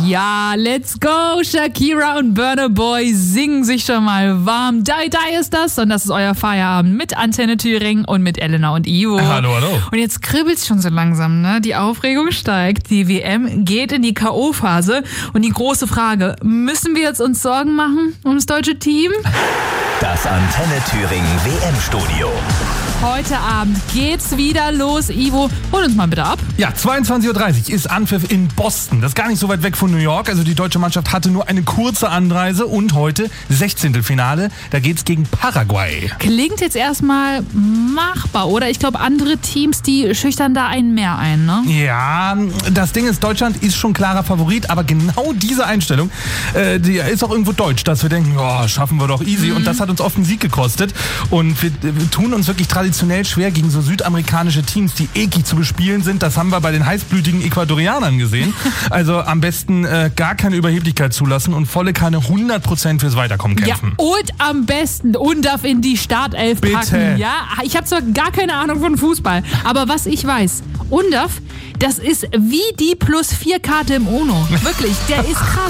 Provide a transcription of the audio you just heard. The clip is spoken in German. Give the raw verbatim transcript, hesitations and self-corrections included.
Ja, let's go! Shakira und Burna Boy singen sich schon mal warm. Die Die ist das und das ist euer Feierabend mit Antenne Thüringen und mit Elena und Ivo. Hallo, hallo. Und jetzt kribbelt's schon so langsam, ne? Die Aufregung steigt. Die W M geht in die K O-Phase. Und die große Frage, müssen wir jetzt uns Sorgen machen ums deutsche Team? Das Antenne Thüringen W M-Studio. Heute Abend geht's wieder los. Ivo, hol uns mal bitte ab. Ja, zweiundzwanzig Uhr dreißig ist Anpfiff in Boston. Das ist gar nicht so weit weg von New York. Also die deutsche Mannschaft hatte nur eine kurze Anreise und heute Sechzehntelfinale. Da geht's gegen Paraguay. Klingt jetzt erstmal machbar, oder? Ich glaube, andere Teams, die schüchtern da einen mehr ein, ne? Ja, das Ding ist, Deutschland ist schon klarer Favorit, aber genau diese Einstellung, äh, die ist auch irgendwo deutsch, dass wir denken, oh, schaffen wir doch easy. Mhm. Und das hat uns oft einen Sieg gekostet. Und wir, wir tun uns wirklich traditionell schwer gegen so südamerikanische Teams, die eklig zu bespielen sind. Das haben wir bei den heißblütigen Ecuadorianern gesehen. Also am besten äh, gar keine Überheblichkeit zulassen und volle Kanne hundert Prozent fürs Weiterkommen kämpfen. Ja, und am besten Undaf in die Startelf Bitte. packen. Ja, ich habe zwar gar keine Ahnung von Fußball, aber was ich weiß, Undaf, das ist wie die Plus vier Karte im UNO. Wirklich, der ist krass.